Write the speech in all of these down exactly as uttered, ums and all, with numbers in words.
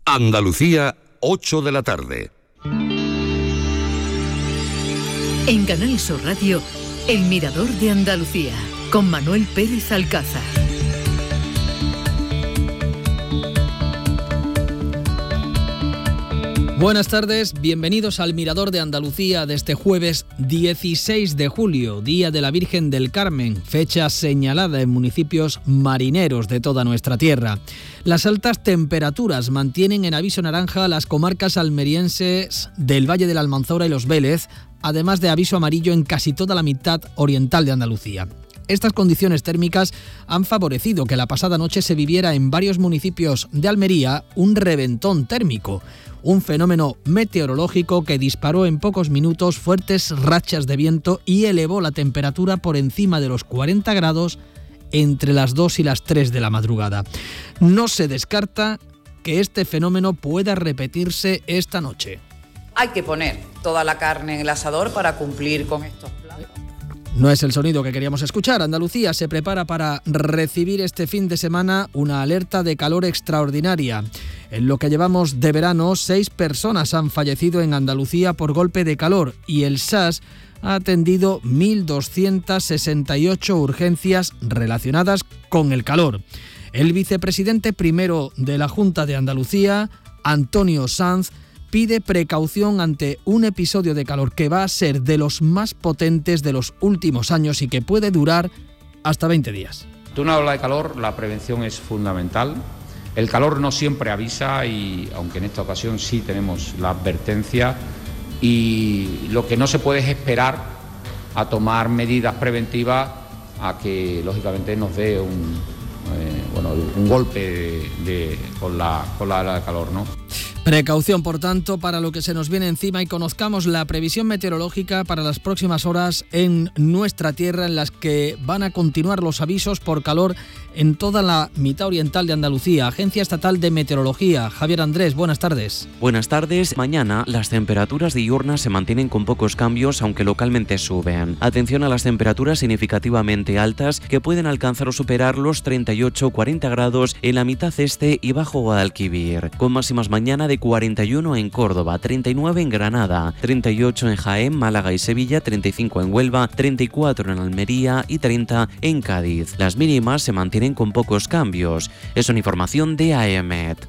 Andalucía, ocho de la tarde. En Canal Sur Radio, El Mirador de Andalucía, con Manuel Pérez Alcázar. Buenas tardes, bienvenidos al Mirador de Andalucía de este jueves dieciséis de julio, Día de la Virgen del Carmen, fecha señalada en municipios marineros de toda nuestra tierra. Las altas temperaturas mantienen en aviso naranja las comarcas almerienses del Valle de la Almanzora y Los Vélez, además de aviso amarillo en casi toda la mitad oriental de Andalucía. Estas condiciones térmicas han favorecido que la pasada noche se viviera en varios municipios de Almería un reventón térmico, un fenómeno meteorológico que disparó en pocos minutos fuertes rachas de viento y elevó la temperatura por encima de los cuarenta grados entre las dos y las tres de la madrugada. No se descarta que este fenómeno pueda repetirse esta noche. Hay que poner toda la carne en el asador para cumplir con estos planes. No es el sonido que queríamos escuchar. Andalucía se prepara para recibir este fin de semana una alerta de calor extraordinaria. En lo que llevamos de verano, seis personas han fallecido en Andalucía por golpe de calor y el S A S ha atendido mil doscientas sesenta y ocho urgencias relacionadas con el calor. El vicepresidente primero de la Junta de Andalucía, Antonio Sanz, pide precaución ante un episodio de calor que va a ser de los más potentes de los últimos años y que puede durar hasta veinte días. Ante una ola de calor, la prevención es fundamental. El calor no siempre avisa y, aunque en esta ocasión sí tenemos la advertencia, y lo que no se puede es esperar a tomar medidas preventivas a que, lógicamente, nos dé un, eh, bueno, un golpe de, de, con, la, con la ola de calor, ¿no? Precaución, por tanto, para lo que se nos viene encima y conozcamos la previsión meteorológica para las próximas horas en nuestra tierra, en las que van a continuar los avisos por calor en toda la mitad oriental de Andalucía. Agencia Estatal de Meteorología. Javier Andrés, buenas tardes. Buenas tardes. Mañana las temperaturas diurnas se mantienen con pocos cambios, aunque localmente suben. Atención a las temperaturas significativamente altas que pueden alcanzar o superar los treinta y ocho a cuarenta grados en la mitad este y bajo Guadalquivir, con máximas mañana de cuarenta y uno en Córdoba, treinta y nueve en Granada, treinta y ocho en Jaén, Málaga y Sevilla, treinta y cinco en Huelva, treinta y cuatro en Almería y treinta en Cádiz. Las mínimas se mantienen con pocos cambios. Es una información de AEMET.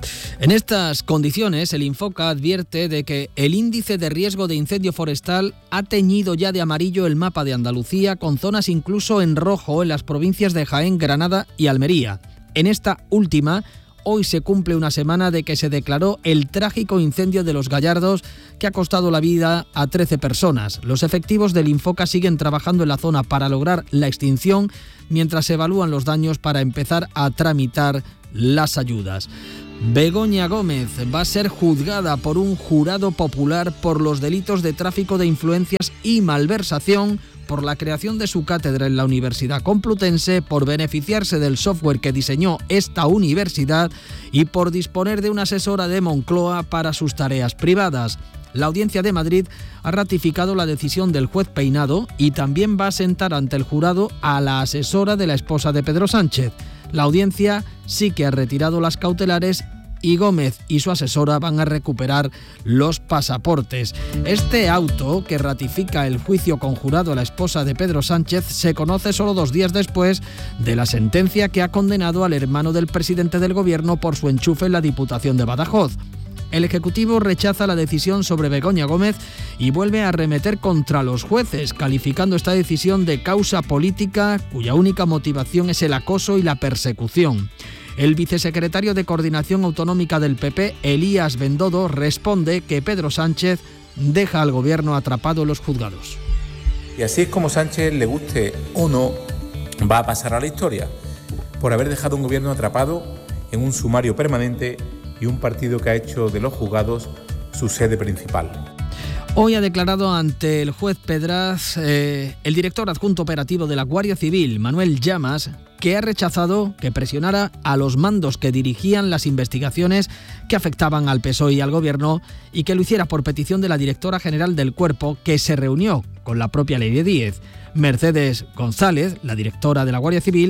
En estas condiciones, el Infoca advierte de que el índice de riesgo de incendio forestal ha teñido ya de amarillo el mapa de Andalucía, con zonas incluso en rojo en las provincias de Jaén, Granada y Almería. En esta última, hoy se cumple una semana de que se declaró el trágico incendio de Los Gallardos, que ha costado la vida a trece personas. Los efectivos del Infoca siguen trabajando en la zona para lograr la extinción, mientras se evalúan los daños para empezar a tramitar las ayudas. Begoña Gómez va a ser juzgada por un jurado popular por los delitos de tráfico de influencias y malversación, por la creación de su cátedra en la Universidad Complutense, por beneficiarse del software que diseñó esta universidad y por disponer de una asesora de Moncloa para sus tareas privadas. La Audiencia de Madrid ha ratificado la decisión del juez Peinado y también va a sentar ante el jurado a la asesora de la esposa de Pedro Sánchez. La audiencia sí que ha retirado las cautelares y Gómez y su asesora van a recuperar los pasaportes. Este auto, que ratifica el juicio conjurado a la esposa de Pedro Sánchez, se conoce solo dos días después de la sentencia que ha condenado al hermano del presidente del gobierno por su enchufe en la Diputación de Badajoz. El Ejecutivo rechaza la decisión sobre Begoña Gómez y vuelve a arremeter contra los jueces, calificando esta decisión de causa política cuya única motivación es el acoso y la persecución. El vicesecretario de Coordinación Autonómica del P P, Elías Bendodo, responde que Pedro Sánchez deja al gobierno atrapado en los juzgados. Y así es como Sánchez, le guste o no, va a pasar a la historia, por haber dejado un gobierno atrapado en un sumario permanente y un partido que ha hecho de los juzgados su sede principal. Hoy ha declarado ante el juez Pedraz eh, el director adjunto operativo de la Guardia Civil, Manuel Llamas, que ha rechazado que presionara a los mandos que dirigían las investigaciones que afectaban al P S O E y al Gobierno, y que lo hiciera por petición de la directora general del Cuerpo, que se reunió con la propia Ley de Díez. Mercedes González, la directora de la Guardia Civil,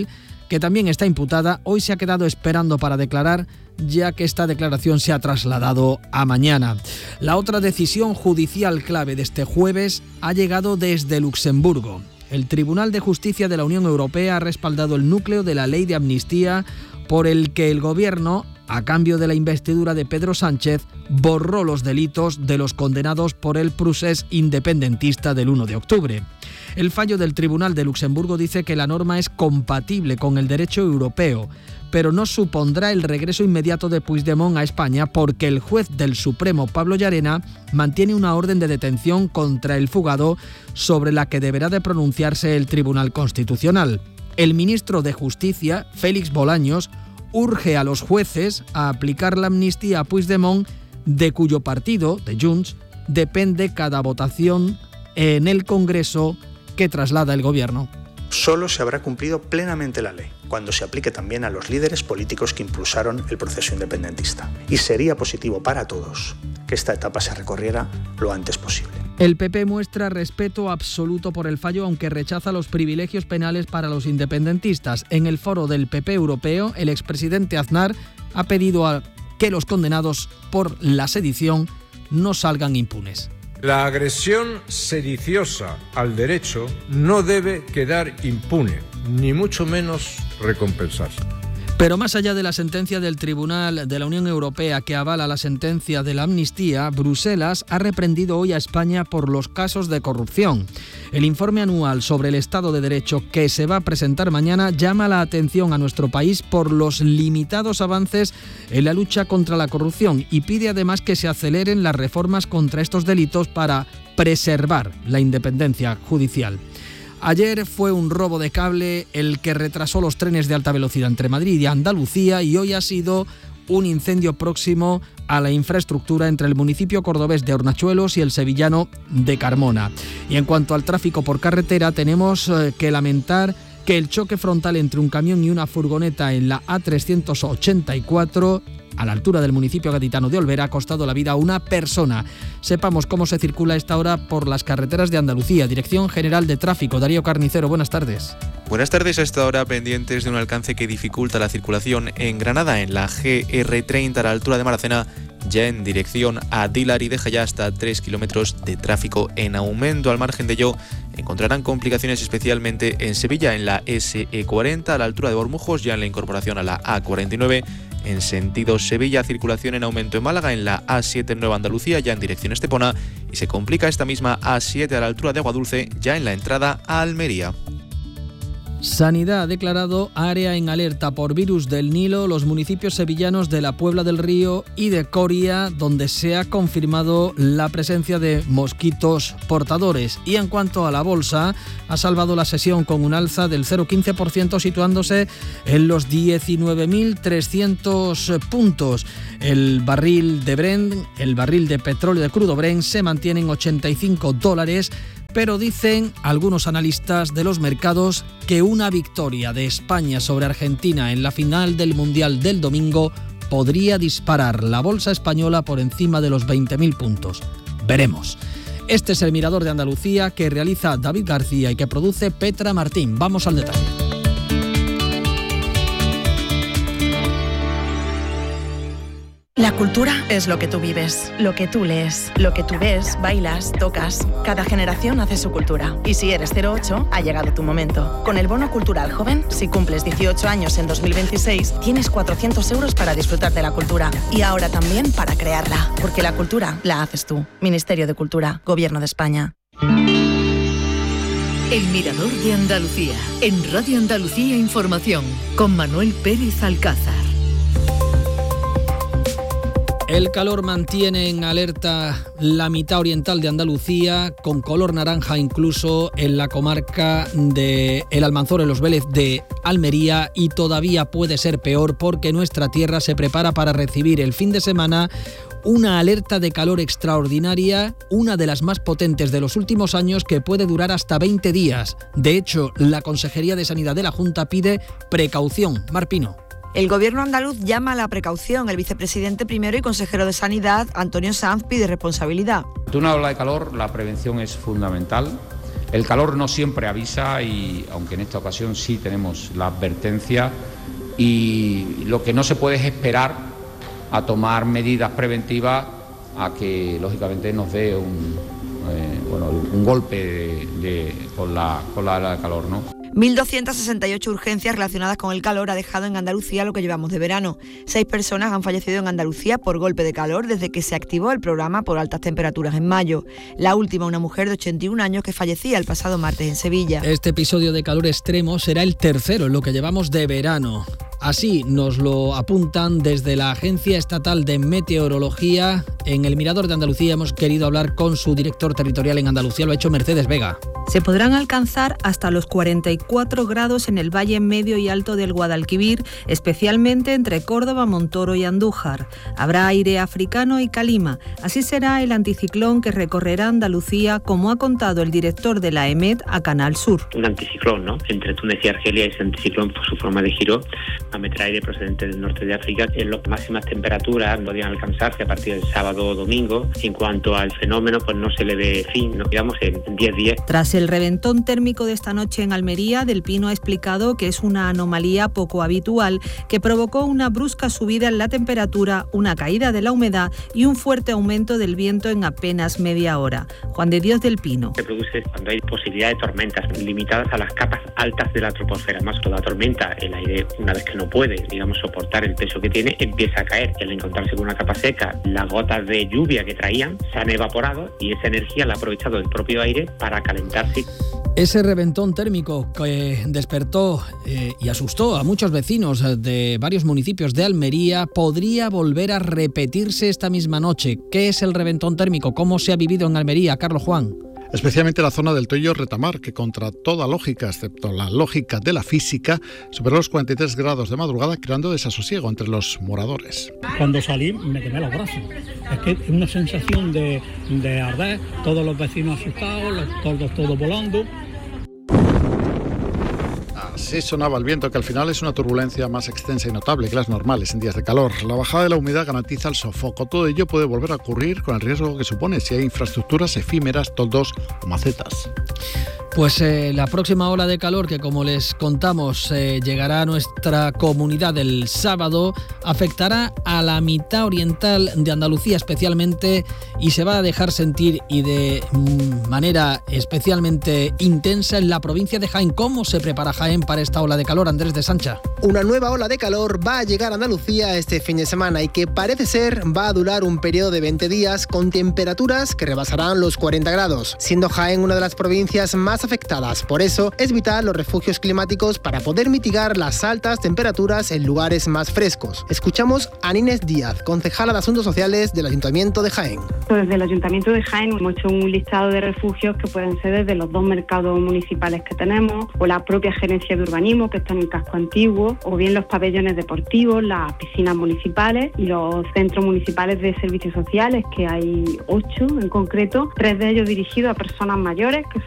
que también está imputada, hoy se ha quedado esperando para declarar, ya que esta declaración se ha trasladado a mañana. La otra decisión judicial clave de este jueves ha llegado desde Luxemburgo. El Tribunal de Justicia de la Unión Europea ha respaldado el núcleo de la ley de amnistía por el que el Gobierno, a cambio de la investidura de Pedro Sánchez, borró los delitos de los condenados por el procés independentista del uno de octubre. El fallo del Tribunal de Luxemburgo dice que la norma es compatible con el derecho europeo, pero no supondrá el regreso inmediato de Puigdemont a España porque el juez del Supremo, Pablo Llarena, mantiene una orden de detención contra el fugado sobre la que deberá de pronunciarse el Tribunal Constitucional. El ministro de Justicia, Félix Bolaños, urge a los jueces a aplicar la amnistía a Puigdemont, de cuyo partido, de Junts, depende cada votación en el Congreso que traslada el Gobierno. Solo se habrá cumplido plenamente la ley cuando se aplique también a los líderes políticos que impulsaron el proceso independentista. Y sería positivo para todos que esta etapa se recorriera lo antes posible. El P P muestra respeto absoluto por el fallo, aunque rechaza los privilegios penales para los independentistas. En el foro del P P europeo, el expresidente Aznar ha pedido a que los condenados por la sedición no salgan impunes. La agresión sediciosa al derecho no debe quedar impune, ni mucho menos recompensarse. Pero más allá de la sentencia del Tribunal de la Unión Europea que avala la sentencia de la amnistía, Bruselas ha reprendido hoy a España por los casos de corrupción. El informe anual sobre el Estado de Derecho que se va a presentar mañana llama la atención a nuestro país por los limitados avances en la lucha contra la corrupción y pide además que se aceleren las reformas contra estos delitos para preservar la independencia judicial. Ayer fue un robo de cable el que retrasó los trenes de alta velocidad entre Madrid y Andalucía y hoy ha sido un incendio próximo a la infraestructura entre el municipio cordobés de Hornachuelos y el sevillano de Carmona. Y en cuanto al tráfico por carretera, tenemos que lamentar que el choque frontal entre un camión y una furgoneta en la A trescientos ochenta y cuatro, a la altura del municipio gaditano de Olvera, ha costado la vida a una persona. Sepamos cómo se circula a esta hora por las carreteras de Andalucía. Dirección General de Tráfico, Darío Carnicero, buenas tardes. Buenas tardes, a esta hora pendientes de un alcance que dificulta la circulación en Granada, en la G R treinta a la altura de Maracena, ya en dirección a Dilar, y deja ya hasta tres kilómetros de tráfico en aumento. Al margen de ello, encontrarán complicaciones especialmente en Sevilla, en la S E cuarenta a la altura de Bormujos, ya en la incorporación a la A cuarenta y nueve. En sentido Sevilla, circulación en aumento en Málaga, en la A siete en Nueva Andalucía, ya en dirección Estepona, y se complica esta misma A siete a la altura de Aguadulce, ya en la entrada a Almería. Sanidad ha declarado área en alerta por virus del Nilo los municipios sevillanos de la Puebla del Río y de Coria, donde se ha confirmado la presencia de mosquitos portadores. Y en cuanto a la bolsa, ha salvado la sesión con un alza del cero coma quince por ciento, situándose en los diecinueve mil trescientos puntos. El barril de Brent, el barril de petróleo de crudo Brent, se mantiene en ochenta y cinco dólares. Pero dicen algunos analistas de los mercados que una victoria de España sobre Argentina en la final del Mundial del domingo podría disparar la bolsa española por encima de los veinte mil puntos. Veremos. Este es el Mirador de Andalucía que realiza David García y que produce Petra Martín. Vamos al detalle. La cultura es lo que tú vives, lo que tú lees, lo que tú ves, bailas, tocas. Cada generación hace su cultura. Y si eres cero ocho, ha llegado tu momento. Con el Bono Cultural Joven, si cumples dieciocho años en dos mil veintiséis, tienes cuatrocientos euros para disfrutar de la cultura. Y ahora también para crearla. Porque la cultura la haces tú. Ministerio de Cultura, Gobierno de España. El Mirador de Andalucía. En Radio Andalucía Información. Con Manuel Pérez Alcázar. El calor mantiene en alerta la mitad oriental de Andalucía, con color naranja incluso en la comarca de El Almanzora, en Los Vélez de Almería, y todavía puede ser peor porque nuestra tierra se prepara para recibir el fin de semana una alerta de calor extraordinaria, una de las más potentes de los últimos años, que puede durar hasta veinte días. De hecho, la Consejería de Sanidad de la Junta pide precaución. Mar Pino. El Gobierno andaluz llama a la precaución. El vicepresidente primero y consejero de Sanidad, Antonio Sanz, pide responsabilidad. Ante una ola de calor, la prevención es fundamental. El calor no siempre avisa y aunque en esta ocasión sí tenemos la advertencia, y lo que no se puede es esperar a tomar medidas preventivas a que lógicamente nos dé un, eh, bueno, un golpe de, de, con la, con la ola de calor, ¿no? mil doscientas sesenta y ocho urgencias relacionadas con el calor ha dejado en Andalucía lo que llevamos de verano. Seis personas han fallecido en Andalucía por golpe de calor desde que se activó el programa por altas temperaturas en mayo. La última, una mujer de ochenta y un años que fallecía el pasado martes en Sevilla. Este episodio de calor extremo será el tercero en lo que llevamos de verano. Así nos lo apuntan desde la Agencia Estatal de Meteorología. En el Mirador de Andalucía hemos querido hablar con su director territorial en Andalucía, lo ha hecho Mercedes Vega. Se podrán alcanzar hasta los cuarenta y cuatro grados en el valle medio y alto del Guadalquivir, especialmente entre Córdoba, Montoro y Andújar. Habrá aire africano y calima. Así será el anticiclón que recorrerá Andalucía, como ha contado el director de la E M E T a Canal Sur. Un anticiclón, ¿no? Entre Túnez y Argelia, ese anticiclón, por su forma de giro, va a meter aire procedente del norte de África. En las máximas temperaturas podrían alcanzarse a partir del sábado o domingo. En cuanto al fenómeno, pues no se le ve fin, ¿no? Digamos, en diez días. Tras el reventón térmico de esta noche en Almería, Del Pino ha explicado que es una anomalía poco habitual que provocó una brusca subida en la temperatura, una caída de la humedad y un fuerte aumento del viento en apenas media hora. Juan de Dios del Pino. Se produce cuando hay posibilidad de tormentas limitadas a las capas altas de la troposfera. Más toda tormenta, el aire, una vez que no puede, digamos, soportar el peso que tiene, empieza a caer. Y al encontrarse con una capa seca, las gotas de lluvia que traían se han evaporado y esa energía la ha aprovechado el propio aire para calentarse. Ese reventón térmico que despertó eh, y asustó a muchos vecinos de varios municipios de Almería podría volver a repetirse esta misma noche. ¿Qué es el reventón térmico? ¿Cómo se ha vivido en Almería? Carlos Juan. Especialmente la zona del Toyo Retamar, que contra toda lógica, excepto la lógica de la física, superó los cuarenta y tres grados de madrugada, creando desasosiego entre los moradores. Cuando salí me quemé los brazos. Es que es una sensación de, de arder, todos los vecinos asustados, los tordos todos volando. Así sonaba el viento, que al final es una turbulencia más extensa y notable que las normales en días de calor. La bajada de la humedad garantiza el sofoco. Todo ello puede volver a ocurrir con el riesgo que supone si hay infraestructuras efímeras, toldos o macetas. Pues eh, la próxima ola de calor, que como les contamos eh, llegará a nuestra comunidad el sábado, afectará a la mitad oriental de Andalucía especialmente y se va a dejar sentir y de mm, manera especialmente intensa en la provincia de Jaén. ¿Cómo se prepara Jaén para esta ola de calor? Andrés de Sancha. Una nueva ola de calor va a llegar a Andalucía este fin de semana y que parece ser va a durar un periodo de veinte días con temperaturas que rebasarán los cuarenta grados, siendo Jaén una de las provincias más afectadas. Por eso es vital los refugios climáticos para poder mitigar las altas temperaturas en lugares más frescos. Escuchamos a Inés Díaz, concejala de Asuntos Sociales del Ayuntamiento de Jaén. Desde el Ayuntamiento de Jaén hemos hecho un listado de refugios que pueden ser desde los dos mercados municipales que tenemos, o la propia gerencia de urbanismo que está en el casco antiguo, o bien los pabellones deportivos, las piscinas municipales y los centros municipales de servicios sociales, que hay ocho en concreto, tres de ellos dirigidos a personas mayores, que